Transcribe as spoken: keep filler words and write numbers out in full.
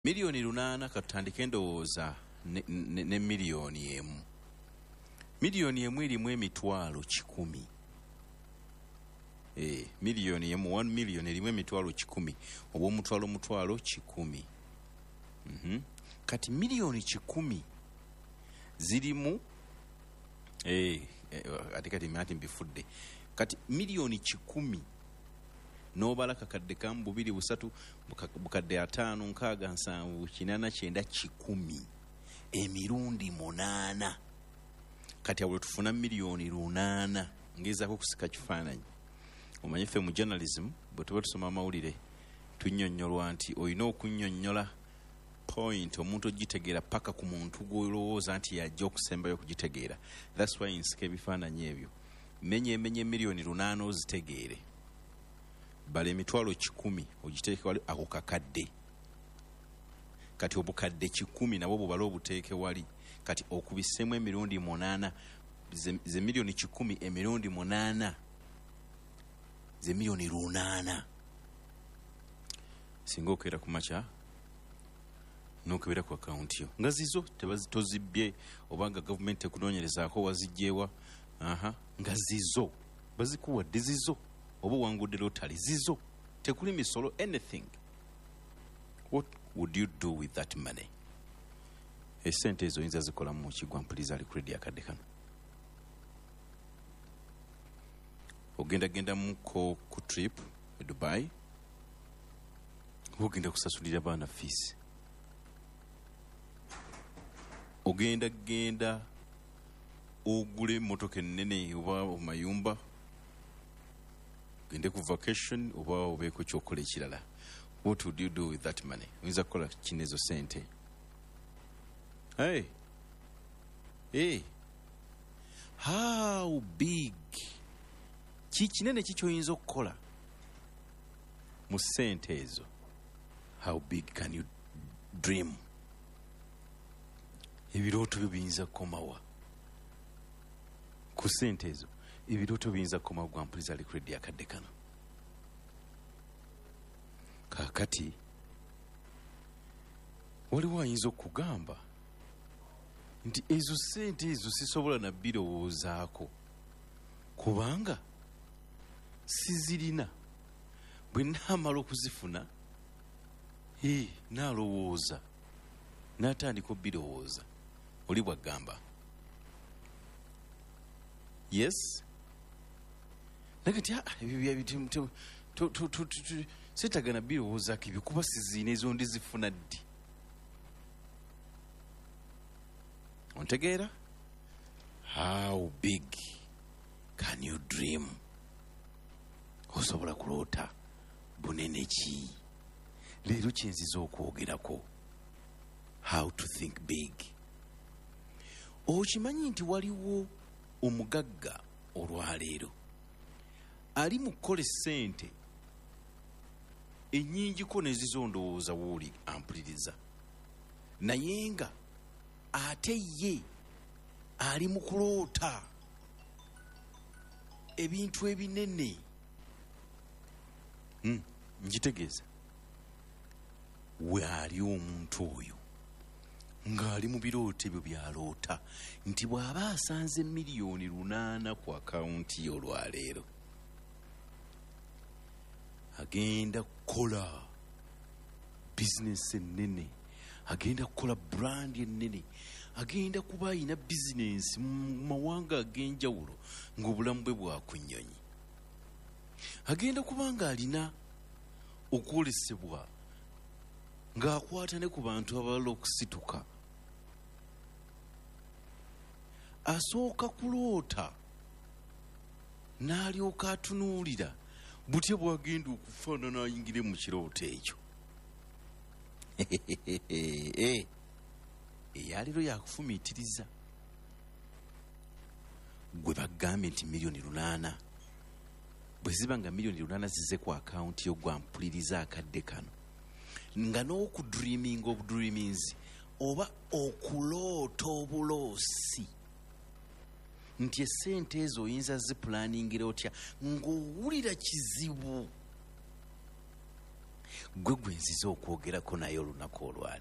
Milioni lunaana katandike ndowooza ne, ne, ne milioni emu. Milioni emu erimu emitwalo kikumi. Eh, milioni emu, one million erimu emitwalo kikumi. Oba omutwalo mutwalo kikumi. Mhm. Kati milioni kikumi zirimu eh, eh ati kati mati mbifudde. Kati milioni kikumi nobala kakadde kamu bubiri busatu bukadde ataano nkaaga nsanvu kinana kyenda kikumi emirundi munaana. Kati awo tufuna milioni lunaana ngezaako kusika kifaananyi. Omanyi ffe mu journalism bwe tuba tusoma amawulire tunnyonnyolwa nti olina okunnyonnyola point omuntu ogitegeera paka ku muntu gw'olowooza nti yajja okusembayo okugitegeera. That's why nsika ebifaananyi ebyo. Menye menye milioni lunaana ozitegeere. Bale emitwalo kikumi ogiteeke wali ako kakadde. Kati obukadde kikumi nabwo bubale obuteeke wali. Kati okubisemu emirundi munaana ze, ze milioni kikumi emirundi munaana ze milioni lunaana. Singa okeera ku makya n'okebera ku akaunti yo nga zizo tebazitozibye obanga gavumenti ekunoonyerezaako wazijjeewa. Aha, nga zizo bazikuwadde zizo oba wangudde lotali zizo tekuli misolo anything. What would you do with that money? Esente ezo yinza zikola mu kigwa mpuliriza ali credit akadde kano. Ogenda genda muko ku trip e Dubai. Ogenda kusasulira baana fees. Ogenda genda ogule motoka ennene oba mayumba. Gende ku vacation oba obeeko kyokola ekirala. What would you do with that money? Oyinza kukola kinezo sente. Hey. Hey. How big? Ki kinene ki kyoyinza okukola mu sente ezo? How big can you dream? Ebirooto byo biyinza kukomawa ku sente ezo. Ebirooto biyinza kukomawa gwa mpuliriza ali credit akadde kano. Kaakati waliwo ayinza okugamba nti ezo sente ezo sisobola na birowoozaako kubanga sizirina. Bwe naamala okuzifuna ee naalowooza n'atandika obbirowooza. Oli bwagamba yes nagati ebyo setagana birowoozaako ebyo kuba sizirina ezo ndizifuna ddi. Ontegeera? How big can you dream? Osobola kuloota bunene ki? Leero kyenziza okwogerako. How to think big. Okimanyi nti waliwo omugagga olwaleero ali mu kukola ssente ennyingiko nezizondowooza wooli ampuliriza, naye nga ate ye ali mu kuloota ebintu ebinene. Hmm, njitegeeza. Waali omuntu oyo ng'ali mu birooto ebyo byaloota nti bw'aba asanze miliyoni lunaana ku akawunti yo olwaleero agenda kukola bizinesi ennene, agenda kukola brand ennene, agenda kuba ayina bizinesi mu mawanga ag'enjawulo ng'obulamu bwe bwakunnyonyi, agenda kuba ng'alina okwolesebwa ng'akwata ne ku bantu abalala okusituka. Asooka kuloota n'alyoka atunuulira butya bwagenda okufaanana ayingire mu kirooto ekyo. Eyaleero yakufumiitiriza. Gwe bagambye nti miliyoni lunaana bwe ziba nga miliyoni lunaana zize ku akawunti yo gwa mpuliriza akadde kano nga n'okudreaming obudreamings oba okuloota obuloosi nti essente ezo oyinza zipulaningira otya ng'owulira kizibu gwe gwe nziza okwogerako naye olunaku olwali